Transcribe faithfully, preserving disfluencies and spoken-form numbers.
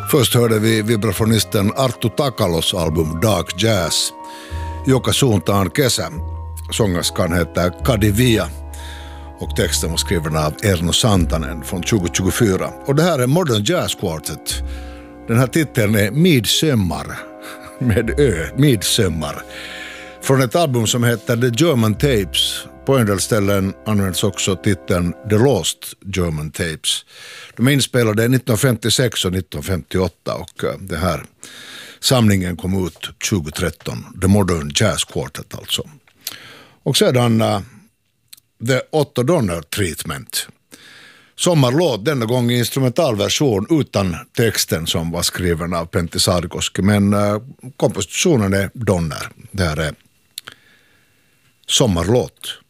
Först hörde vi vibrafonisten Arttu Takalos album Dark Jazz, joka suuntaan kesä. Sångerskan heter Kadivia och texten var skriven av Erno Santanen från tjugo tjugofyra. Och det här är Modern Jazz Quartet. Den här titeln är Midsommar, med ö, Midsommar. Från ett album som heter The German Tapes. På en del ställen används också titeln The Lost German Tapes. De är inspelade nittonhundrafemtiosex och nittonhundrafemtioåtta och det här samlingen kom ut tjugo-tretton. The Modern Jazz Quartet alltså. Och sedan uh, The Otto Donner Treatment. Sommarlåt, denna gång i instrumentalversion utan texten som var skriven av Pentti Saarikoski. Men uh, kompositionen är Donner. Det här är sommarlåt.